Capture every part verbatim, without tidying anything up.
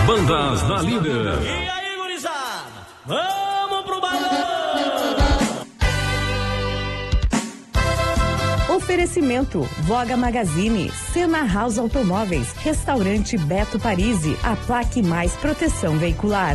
Bandas da Líder. E aí, gurizada? Vamos pro balão! Oferecimento: Voga Magazine, Sena House Automóveis, Restaurante Beto Parisi, a Plaque Mais Proteção Veicular.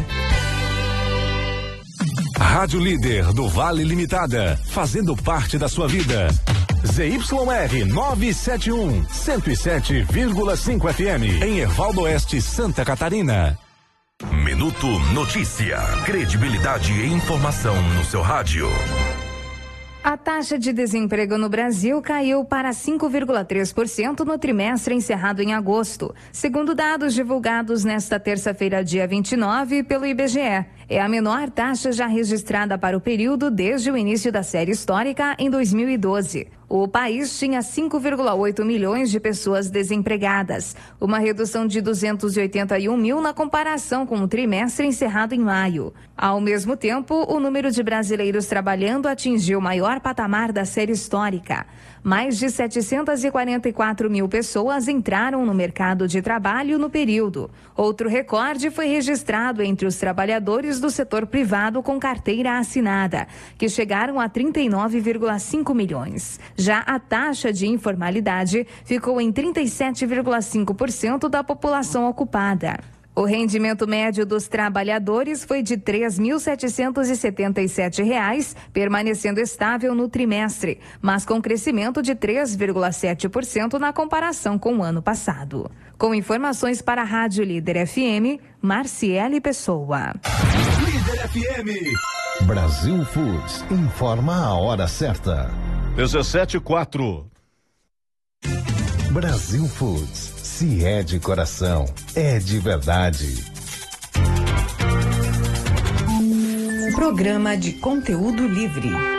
Rádio Líder do Vale Limitada, fazendo parte da sua vida. Z Y R novecentos e setenta e um, cento e sete vírgula cinco F M, em Ervaldo Oeste, Santa Catarina. Minuto Notícia. Credibilidade e informação no seu rádio. A taxa de desemprego no Brasil caiu para cinco vírgula três por cento no trimestre encerrado em agosto, segundo dados divulgados nesta terça-feira, dia vinte e nove, pelo I B G E. É a menor taxa já registrada para o período desde o início da série histórica em dois mil e doze. O país tinha cinco vírgula oito milhões de pessoas desempregadas, uma redução de duzentos e oitenta e um mil na comparação com o trimestre encerrado em maio. Ao mesmo tempo, o número de brasileiros trabalhando atingiu o maior patamar da série histórica. Mais de setecentos e quarenta e quatro mil pessoas entraram no mercado de trabalho no período. Outro recorde foi registrado entre os trabalhadores do setor privado com carteira assinada, que chegaram a trinta e nove vírgula cinco milhões. Já a taxa de informalidade ficou em trinta e sete vírgula cinco por cento da população ocupada. O rendimento médio dos trabalhadores foi de três mil setecentos e setenta e sete reais, permanecendo estável no trimestre, mas com crescimento de três vírgula sete por cento na comparação com o ano passado. Com informações para a Rádio Líder F M, Marciele Pessoa. Líder F M. Brasil Foods informa a hora certa. dezessete e quatro. Brasil Foods. Se é de coração, é de verdade. Programa de conteúdo livre.